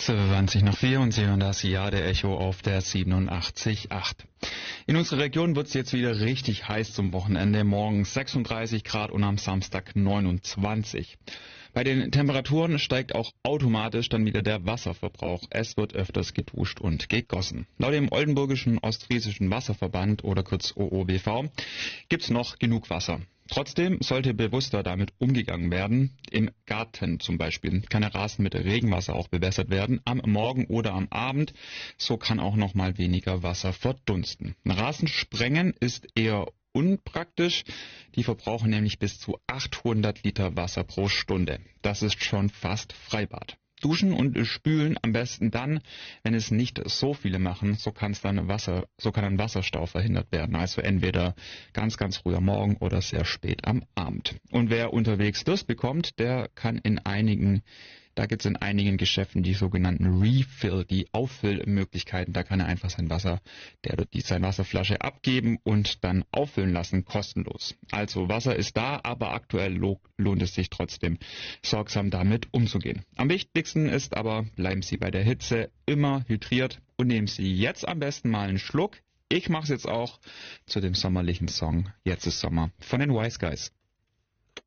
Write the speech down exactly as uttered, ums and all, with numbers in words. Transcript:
zwanzig nach vier und Sie hören das Jahr der Echo auf der siebenundachtzig Komma acht. In unserer Region wird es jetzt wieder richtig heiß zum Wochenende. Morgens sechsunddreißig Grad und am Samstag neunundzwanzig. Bei den Temperaturen steigt auch automatisch dann wieder der Wasserverbrauch. Es wird öfters geduscht und gegossen. Laut dem Oldenburgischen Ostfriesischen Wasserverband oder kurz O O W V gibt es noch genug Wasser. Trotzdem sollte bewusster damit umgegangen werden. Im Garten zum Beispiel kann der Rasen mit Regenwasser auch bewässert werden, am Morgen oder am Abend. So kann auch noch mal weniger Wasser verdunsten. Rasen sprengen ist eher unpraktisch. Die verbrauchen nämlich bis zu achthundert Liter Wasser pro Stunde. Das ist schon fast Freibad. Duschen und spülen am besten dann, wenn es nicht so viele machen, so kann es dann Wasser, so kann ein Wasserstau verhindert werden. Also entweder ganz, ganz früh am Morgen oder sehr spät am Abend. Und wer unterwegs Durst bekommt, der kann in einigen Da gibt es in einigen Geschäften die sogenannten Refill, die Auffüllmöglichkeiten. Da kann er einfach sein Wasser, der die seine Wasserflasche abgeben und dann auffüllen lassen, kostenlos. Also Wasser ist da, aber aktuell lo- lohnt es sich trotzdem, sorgsam damit umzugehen. Am wichtigsten ist aber, bleiben Sie bei der Hitze immer hydriert und nehmen Sie jetzt am besten mal einen Schluck. Ich mache es jetzt auch zu dem sommerlichen Song Jetzt ist Sommer von den Wise Guys.